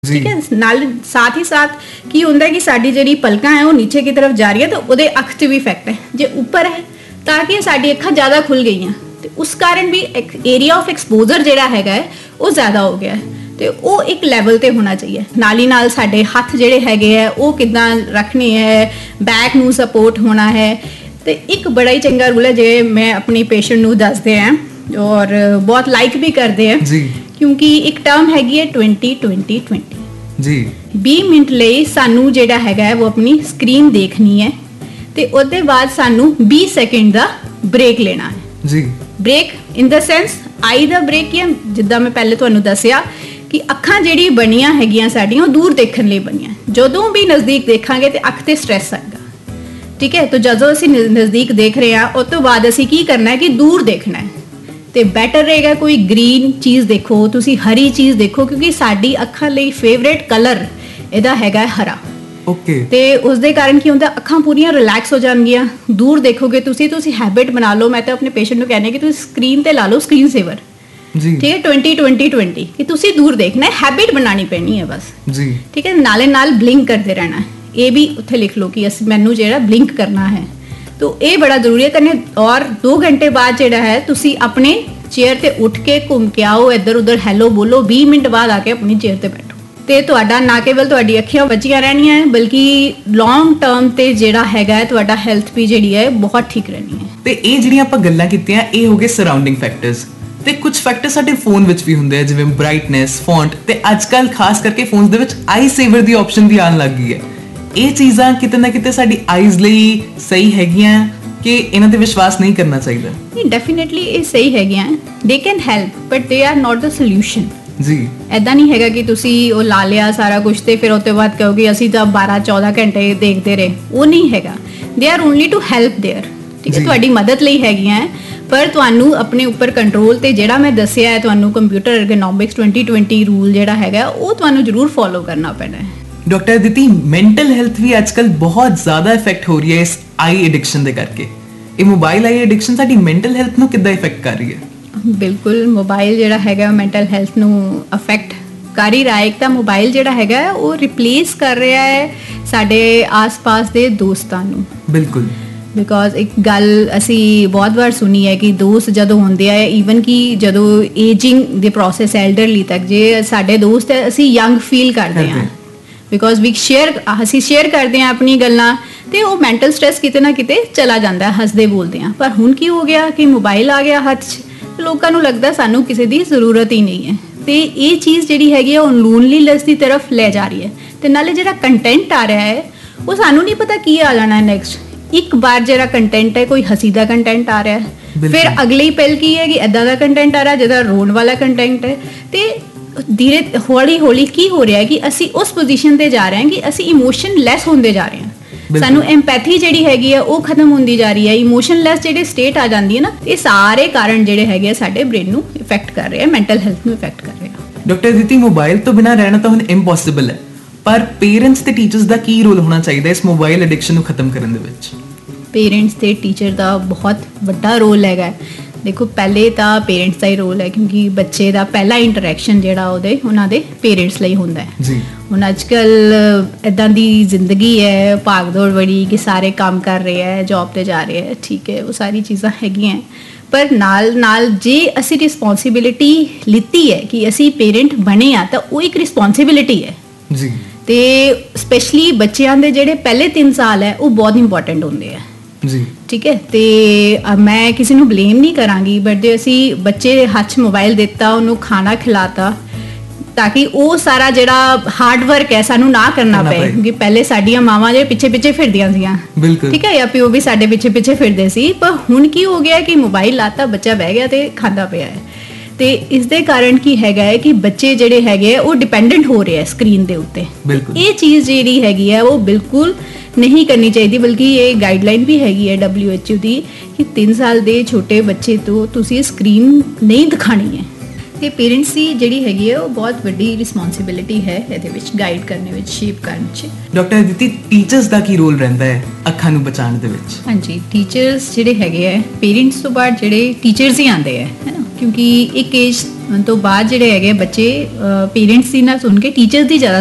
ठीक है। नाल साथ ही साथ की होंदा है कि साडी जिहड़ी पलकां है वो नीचे की तरफ जा रही है तो ਉਹਦੇ ਅੱਖ 'ਚ ਵੀ ਇਫੈਕਟ ਹੈ। ਜੇ ਉੱਪਰ ਹੈ ਤਾਂ ਕਿ ਸਾਡੀ ਅੱਖਾਂ ਜ਼ਿਆਦਾ ਖੁੱਲ ਗਈਆਂ ਤੇ ਉਸ ਕਾਰਨ ਵੀ ਏਰੀਆ ਆਫ ਐਕਸਪੋਜ਼ਰ ਜਿਹੜਾ ਹੈਗਾ ਹੈ ਉਹ ਜ਼ਿਆਦਾ ਹੋ ਗਿਆ ਹੈ ਤੇ ਉਹ ਇੱਕ ਲੈਵਲ ਤੇ ਹੋਣਾ ਚਾਹੀਏ। ਨਾਲ ਹੀ ਨਾਲ ਸਾਡੇ ਹੱਥ ਜਿਹੜੇ ਹੈਗੇ ਹੈ ਉਹ ਕਿੱਦਾਂ ਰੱਖਣੇ ਹੈ, ਬੈਕ ਨੂੰ ਸਪੋਰਟ ਹੋਣਾ ਹੈ ਤੇ ਇੱਕ ਬੜਾ ਹੀ ਚੰਗਾ ਰੂਲ ਹੈ ਜੇ ਮੈਂ ਆਪਣੀ ਪੇਸ਼ੈਂਟ ਨੂੰ ਦੱਸਦੇ ਹਾਂ ਔਰ ਬਹੁਤ ਲਾਈਕ ਵੀ ਕਰਦੇ ਹੈ ਜੀ, ਕਿਉਂਕਿ ਇੱਕ ਟਰਮ ਹੈਗੀ ਹੈ 20-20-20 ਜੀ। 20 ਮਿੰਟ ਲਈ ਸਾਨੂੰ ਜਿਹੜਾ ਹੈਗਾ ਹੈ ਉਹ ਆਪਣੀ ਸਕਰੀਨ ਦੇਖਣੀ ਹੈ ਤੇ ਉਹਦੇ ਬਾਅਦ ਸਾਨੂੰ 20 ਸੈਕਿੰਡ ਦਾ ਬ੍ਰੇਕ ਲੈਣਾ ਹੈ ਜੀ। ਬ੍ਰੇਕ ਇਨ ਦਾ ਸੈਂਸ ਆਈ ਦਾ ਬ੍ਰੇਕ ਹੈ, ਜਿੱਦਾਂ ਮੈਂ ਪਹਿਲੇ ਤੁਹਾਨੂੰ ਦੱਸਿਆ ਕਿ ਅੱਖਾਂ ਜਿਹੜੀ ਬਣੀਆਂ ਹੈਗੀਆਂ ਸਾਡੀਆਂ ਉਹ ਦੂਰ ਦੇਖਣ ਲਈ ਬਣੀਆਂ। ਜਦੋਂ ਵੀ ਨਜ਼ਦੀਕ ਦੇਖਾਂਗੇ ਤੇ ਅੱਖ ਤੇ ਸਟ੍ਰੈਸ ਆਏਗਾ, ਠੀਕ ਹੈ। ਤਾਂ ਜਦੋਂ ਅਸੀਂ ਨਜ਼ਦੀਕ ਦੇਖ ਰਹੇ ਹਾਂ ਉਸ ਤੋਂ ਬਾਅਦ ਅਸੀਂ ਕੀ ਕਰਨਾ ਹੈ ਕਿ ਦੂਰ ਦੇਖਣਾ ਹੈ ਤੇ ਬੈਟਰ ਰਹੇਗਾ ਕੋਈ ਗ੍ਰੀਨ ਚੀਜ਼ ਦੇਖੋ, ਤੁਸੀਂ ਹਰੀ ਚੀਜ਼ ਦੇਖੋ, ਕਿਉਂਕਿ ਸਾਡੀ ਅੱਖਾਂ ਲਈ ਫੇਵਰੇਟ ਕਲਰ ਇਹਦਾ ਹੈਗਾ ਹਰਾ। ਓਕੇ। ਤੇ ਉਸ ਦੇ ਕਾਰਨ ਕੀ ਹੁੰਦਾ, ਅੱਖਾਂ ਪੂਰੀਆਂ ਰਿਲੈਕਸ ਹੋ ਜਾਣਗੀਆਂ। ਦੂਰ ਦੇਖੋਗੇ ਤੁਸੀਂ ਹੈਬਿਟ ਬਣਾ ਲਓ। ਮੈਂ ਤਾਂ ਆਪਣੇ ਪੇਸ਼ੈਂਟ ਨੂੰ ਕਹਿੰਦੀ ਕਿ ਤੁਸੀਂ ਸਕਰੀਨ ਤੇ ਲਾ ਲਓ ਸਕਰੀਨ ਸੇਵਰ ਜੀ, ਠੀਕ ਹੈ। 20-20-20 ਕਿ ਤੁਸੀਂ ਦੂਰ ਦੇਖਣਾ ਹੈ, ਹੈਬਿਟ ਬਣਾਉਣੀ ਪੈਣੀ ਹੈ ਬਸ ਜੀ, ਠੀਕ ਹੈ। ਨਾਲੇ ਨਾਲ ਬਲਿੰਕ ਕਰਦੇ ਰਹਿਣਾ ਹੈ, ਇਹ ਵੀ ਉੱਥੇ ਲਿਖ ਲਓ ਕਿ ਅਸੀਂ ਮੈਨੂੰ ਜਿਹੜਾ ਬਲਿੰਕ ਕਰਨਾ ਹੈ तो ये बड़ा जरूरी है करने। और 2 घंटे बाद ਜਿਹੜਾ है तुसी अपने चेयर ते उठ के घूम के आओ, इधर उधर हैलो बोलो, 20 मिनट बाद आके अपनी चेयर ते बैठो ਤੇ ਤੁਹਾਡਾ ਨਾ ਕੇਵਲ ਤੁਹਾਡੀ ਅੱਖਾਂ ਬਚੀਆਂ ਰਹਿਣੀਆਂ ਹੈ ਬਲਕਿ ਲੌਂਗ ਟਰਮ ਤੇ ਜਿਹੜਾ ਹੈਗਾ ਹੈ ਤੁਹਾਡਾ ਹੈਲਥ ਵੀ ਜਿਹੜੀ ਹੈ ਬਹੁਤ ਠੀਕ ਰਹਿਣੀ ਹੈ। ਤੇ ਇਹ ਜਿਹੜੀਆਂ ਆਪਾਂ ਗੱਲਾਂ ਕੀਤੀਆਂ ਇਹ ਹੋ ਗਏ ਸਰਾਊਂਡਿੰਗ ਫੈਕਟਰਸ ਤੇ ਕੁਝ ਫੈਕਟਰ ਸਾਡੇ ਫੋਨ ਵਿੱਚ ਵੀ ਹੁੰਦੇ ਆ, ਜਿਵੇਂ ਬ੍ਰਾਈਟਨੈਸ, ਫੌਂਟ ਤੇ ਅੱਜਕੱਲ ਖਾਸ ਕਰਕੇ ਫੋਨਸ ਦੇ ਵਿੱਚ ਆਈ ਸੇਵਰ ਦੀ ਆਪਸ਼ਨ ਵੀ ਆਉਣ ਲੱਗ ਗਈ ਹੈ। ਇਹ ਚੀਜ਼ਾਂ ਕਿਤੇ ਨਾ ਕਿਤੇ ਸਾਡੀ ਆਈਜ਼ ਲਈ ਸਹੀ ਹੈਗੀਆਂ ਕਿ ਇਹਨਾਂ ਤੇ ਵਿਸ਼ਵਾਸ ਨਹੀਂ ਕਰਨਾ ਚਾਹੀਦਾ? ਨਹੀਂ, ਡੈਫੀਨਿਟਲੀ ਇਹ ਸਹੀ ਹੈਗੀਆਂ, they can help but they are not the solution ਜੀ। ਐਦਾਂ ਨਹੀਂ ਹੈਗਾ ਕਿ ਤੁਸੀਂ ਉਹ ਲਾ ਲਿਆ ਸਾਰਾ ਕੁਝ ਤੇ ਫਿਰ ਉਸ ਤੋਂ ਬਾਅਦ ਕਹੋਗੇ ਅਸੀਂ ਤਾਂ 12-14 ਘੰਟੇ ਦੇਖਦੇ ਰਹੇ, ਉਹ ਨਹੀਂ ਹੈਗਾ। They are only two help there, ਠੀਕ ਹੈ, ਤੁਹਾਡੀ ਮਦਦ ਲਈ ਹੈਗੀਆਂ। ਪਰ ਤੁਹਾਨੂੰ ਆਪਣੇ ਉੱਪਰ ਕੰਟਰੋਲ ਤੇ ਜਿਹੜਾ ਮੈਂ ਦੱਸਿਆ ਹੈ ਤੁਹਾਨੂੰ ਕੰਪਿਊਟਰ ਐਰਗੋਨੋਮਿਕਸ 20-20 ਰੂਲ ਜਿਹੜਾ ਹੈਗਾ ਉਹ ਤੁਹਾਨੂੰ ਜ਼ਰੂਰ ਫੋਲੋ ਕਰਨਾ ਪੈਣਾ ਹੈ। ਡਾਕਟਰ ਅਦਿਤੀ, ਮੈਂਟਲ ਹੈਲਥ ਵੀ ਅੱਜਕੱਲ ਬਹੁਤ ਜ਼ਿਆਦਾ ਇਫੈਕਟ ਹੋ ਰਹੀ ਹੈ ਇਸ ਆਈ ਐਡਿਕਸ਼ਨ ਦੇ ਕਰਕੇ। ਇਹ ਮੋਬਾਈਲ ਆਈ ਐਡਿਕਸ਼ਨ ਸਾਡੀ ਮੈਂਟਲ ਹੈਲਥ ਨੂੰ ਕਿੱਦਾਂ ਇਫੈਕਟ ਕਰ ਰਹੀ ਹੈ? ਬਿਲਕੁਲ, ਮੋਬਾਈਲ ਜਿਹੜਾ ਹੈਗਾ ਮੈਂਟਲ ਹੈਲਥ ਨੂੰ ਅਫੈਕਟ ਕਰ ਹੀ ਰਿਹਾ ਹੈ। ਇੱਕ ਤਾਂ ਮੋਬਾਈਲ ਜਿਹੜਾ ਹੈਗਾ ਉਹ ਰਿਪਲੇਸ ਕਰ ਰਿਹਾ ਹੈ ਸਾਡੇ ਆਸ-ਪਾਸ ਦੇ ਦੋਸਤਾਂ ਨੂੰ। ਬਿਲਕੁਲ, ਬਿਕੋਜ਼ ਇੱਕ ਗੱਲ ਅਸੀਂ ਬਹੁਤ ਵਾਰ ਸੁਣੀ ਹੈ ਕਿ ਦੋਸਤ ਜਦੋਂ ਹੁੰਦੇ ਆ, ਈਵਨ ਕਿ ਜਦੋਂ ਏਜਿੰਗ ਦੇ ਪ੍ਰੋਸੈਸ ਐਲਡਰਲੀ ਤੱਕ, ਜੇ ਸਾਡੇ ਦੋਸਤ ਹੈ ਅਸੀਂ ਯੰਗ ਫੀਲ ਕਰਦੇ ਹਾਂ ਬਿਕੋਜ਼ ਅਸੀਂ ਸ਼ੇਅਰ ਕਰਦੇ ਹਾਂ ਆਪਣੀ ਗੱਲਾਂ ਤੇ ਉਹ ਮੈਂਟਲ ਸਟ੍ਰੈਸ ਕਿਤੇ ਨਾ ਕਿਤੇ ਚਲਾ ਜਾਂਦਾ ਹੈ, ਹੱਸਦੇ ਬੋਲਦੇ ਹਾਂ। ਪਰ ਹੁਣ ਕੀ ਹੋ ਗਿਆ ਕਿ ਮੋਬਾਈਲ ਆ ਗਿਆ ਹੱਥ 'ਚ, ਲੋਕਾਂ ਨੂੰ ਲੱਗਦਾ ਸਾਨੂੰ ਕਿਸੇ ਦੀ ਜ਼ਰੂਰਤ ਹੀ ਨਹੀਂ ਹੈ ਤੇ ਇਹ ਚੀਜ਼ ਜਿਹੜੀ ਹੈਗੀ ਆ ਉਹ ਲੋਨਲੀਨੈਸ ਦੀ ਤਰਫ ਲੈ ਜਾ ਰਹੀ ਹੈ। ਤੇ ਨਾਲੇ ਜਿਹੜਾ ਕੰਟੈਂਟ ਆ ਰਿਹਾ ਹੈ ਉਹ ਸਾਨੂੰ ਨਹੀਂ ਪਤਾ ਕੀ ਆ ਜਾਣਾ ਹੈ ਨੈਕਸਟ। ਇੱਕ ਵਾਰ ਜਿਹੜਾ ਕੰਟੈਂਟ ਹੈ, ਕੋਈ ਹੱਸੀ ਦਾ ਕੰਟੈਂਟ ਆ ਰਿਹਾ ਹੈ, ਫਿਰ ਅਗਲੀ ਪਹਿਲ ਕੀ ਹੈ ਕਿ ਇੱਦਾਂ ਦਾ ਕੰਟੈਂਟ ਆ ਰਿਹਾ ਜਿਹਦਾ ਰੋਣ ਵਾਲਾ ਕੰਟੈਂਟ ਹੈ ਤੇ ਧੀਰੇ ਹੌਲੀ ਕੀ ਹੋ ਰਿਹਾ ਹੈ ਕਿ ਅਸੀਂ ਉਸ ਪੋਜੀਸ਼ਨ ਤੇ ਜਾ ਰਹੇ ਹਾਂ ਕਿ ਅਸੀਂ ਇਮੋਸ਼ਨ ਲੈਸ ਹੁੰਦੇ ਜਾ ਰਹੇ ਹਾਂ। ਸਾਨੂੰ ਐਮਪੈਥੀ ਜਿਹੜੀ ਹੈਗੀ ਆ ਉਹ ਖਤਮ ਹੁੰਦੀ ਜਾ ਰਹੀ ਹੈ, ਇਮੋਸ਼ਨਲੈਸ ਜਿਹੜੀ ਸਟੇਟ ਆ ਜਾਂਦੀ ਹੈ ਨਾ। ਇਹ ਸਾਰੇ ਕਾਰਨ ਜਿਹੜੇ ਹੈਗੇ ਸਾਡੇ ਬ੍ਰੇਨ ਨੂੰ ਇਫੈਕਟ ਕਰ ਰਹੇ ਆ, ਮੈਂਟਲ ਹੈਲਥ ਨੂੰ ਇਫੈਕਟ ਕਰ ਰਹੇ ਆ। ਡਾਕਟਰ ਅਦਿਤੀ, ਮੋਬਾਈਲ ਤੋਂ ਬਿਨਾਂ ਰਹਿਣਾ ਤਾਂ ਹੁਣ ਇੰਪੋਸੀਬਲ ਹੈ, ਪਰ ਪੇਰੈਂਟਸ ਤੇ ਟੀਚਰਸ ਦਾ ਕੀ ਰੋਲ ਹੋਣਾ ਚਾਹੀਦਾ ਇਸ ਮੋਬਾਈਲ ਐਡਿਕਸ਼ਨ ਨੂੰ ਖਤਮ ਕਰਨ ਦੇ ਵਿੱਚ? ਪੇਰੈਂਟਸ ਤੇ ਟੀਚਰ ਦਾ ਬਹੁਤ ਵੱਡਾ ਰੋਲ ਹੈਗਾ। ਦੇਖੋ, ਪਹਿਲੇ ਤਾਂ ਪੇਰੈਂਟਸ ਦਾ ਹੀ ਰੋਲ ਹੈ ਕਿਉਂਕਿ ਬੱਚੇ ਦਾ ਪਹਿਲਾ ਇੰਟਰੈਕਸ਼ਨ ਜਿਹੜਾ ਉਹਨਾਂ ਦੇ ਪੇਰੈਂਟਸ ਲਈ ਹੁੰਦਾ ਹੈ ਜੀ। ਹੁਣ ਅੱਜ ਕੱਲ੍ਹ ਇੱਦਾਂ ਦੀ ਜ਼ਿੰਦਗੀ ਹੈ, ਭਾਗ ਦੌੜ ਬੜੀ ਕਿ ਸਾਰੇ ਕੰਮ ਕਰ ਰਹੇ ਹੈ, ਜੌਬ 'ਤੇ ਜਾ ਰਹੇ ਹੈ, ਠੀਕ ਹੈ, ਉਹ ਸਾਰੀ ਚੀਜ਼ਾਂ ਹੈਗੀਆਂ। ਪਰ ਨਾਲ ਜੇ ਅਸੀਂ ਰਿਸਪੌਂਸਿਬਿਲਿਟੀ ਲਿੱਤੀ ਹੈ ਕਿ ਅਸੀਂ ਪੇਰੈਂਟ ਬਣੇ ਆ ਤਾਂ ਉਹ ਇੱਕ ਰਿਸਪੌਂਸਿਬਿਲਿਟੀ ਹੈ ਜੀ। ਤੇ ਸਪੈਸ਼ਲੀ ਬੱਚਿਆਂ ਦੇ ਜਿਹੜੇ ਪਹਿਲੇ 3 ਸਾਲ ਹੈ ਉਹ ਬਹੁਤ ਇੰਪੋਰਟੈਂਟ ਹੁੰਦੇ ਆ ਜੀ, ਠੀਕ ਹੈ। ਤੇ ਮੈਂ ਕਿਸੇ ਨੂੰ ਬਲੇਮ ਨਹੀਂ ਕਰਾਂਗੀ, ਬਟ ਜੇ ਅਸੀਂ ਬੱਚੇ ਦੇ ਹੱਥ 'ਚ ਮੋਬਾਈਲ ਦਿੱਤਾ, ਉਹਨੂੰ ਖਾਣਾ ਖਿਲਾਤਾ ਤਾਂ ਕਿ ਉਹ ਸਾਰਾ ਜਿਹੜਾ ਹਾਰਡ ਵਰਕ ਹੈ ਸਾਨੂੰ ਨਾ ਕਰਨਾ ਪਏ, ਕਿਉਂਕਿ ਪਹਿਲੇ ਸਾਡੀਆਂ ਮਾਵਾਂ ਜਿਹੜੇ ਪਿੱਛੇ ਫਿਰਦੀਆਂ ਸੀਗੀਆਂ, ਠੀਕ ਹੈ, ਜਾਂ ਪਿਓ ਵੀ ਸਾਡੇ ਪਿੱਛੇ ਫਿਰਦੇ ਸੀ। ਪਰ ਹੁਣ ਕੀ ਹੋ ਗਿਆ ਕਿ ਮੋਬਾਈਲ ਲਾਤਾ, ਬੱਚਾ ਬਹਿ ਗਿਆ ਤੇ ਖਾਂਦਾ ਪਿਆ ਹੈ। ਤੇ ਇਸ ਦੇ ਕਾਰਨ ਕੀ ਹੈਗਾ ਹੈ ਕਿ ਬੱਚੇ ਜਿਹੜੇ ਹੈਗੇ ਉਹ ਡਿਪੈਂਡੈਂਟ ਹੋ ਰਹੇ ਆ ਸਕਰੀਨ ਦੇ ਉੱਤੇ। ਇਹ ਚੀਜ਼ ਜਿਹੜੀ ਹੈਗੀ ਹੈ ਉਹ ਬਿਲਕੁਲ ਨਹੀਂ ਕਰਨੀ ਚਾਹੀਦੀ, ਬਲਕਿ ਇਹ ਗਾਈਡਲਾਈਨ ਵੀ ਹੈਗੀ ਹੈ WHO ਦੀ ਕਿ 3 ਸਾਲ ਦੇ ਛੋਟੇ ਬੱਚੇ ਤੋਂ ਤੁਸੀਂ ਸਕਰੀਨ ਨਹੀਂ ਦਿਖਾਣੀ ਹੈ। ਤੇ ਪੇਰੈਂਟਸ ਦੀ ਜਿਹੜੀ ਹੈਗੀ ਹੈ ਉਹ ਬਹੁਤ ਵੱਡੀ ਰਿਸਪੌਂਸਿਬਿਲਿਟੀ ਹੈ ਇਹਦੇ ਵਿੱਚ ਗਾਈਡ ਕਰਨ ਵਿੱਚ, ਸ਼ੇਪ ਕਰਨ 'ਚ। ਡਾਕਟਰ ਅਦਿਤੀ, ਟੀਚਰਸ ਦਾ ਕੀ ਰੋਲ ਰਹਿੰਦਾ ਹੈ ਅੱਖਾਂ ਨੂੰ ਬਚਾਉਣ ਦੇ ਵਿੱਚ? ਹਾਂਜੀ, ਟੀਚਰਸ ਜਿਹੜੇ ਹੈਗੇ ਹੈ, ਪੇਰੈਂਟਸ ਤੋਂ ਬਾਅਦ ਜਿਹੜੇ ਟੀਚਰਸ ਹੀ ਆਉਂਦੇ ਹੈ ਨਾ, ਕਿਉਂਕਿ ਇੱਕ ਏਜ ਤੋਂ ਬਾਅਦ ਜਿਹੜੇ ਹੈਗੇ ਬੱਚੇ ਪੇਰੈਂਟਸ ਦੀ ਨਾ ਸੁਣ ਕੇ ਟੀਚਰਸ ਦੀ ਜ਼ਿਆਦਾ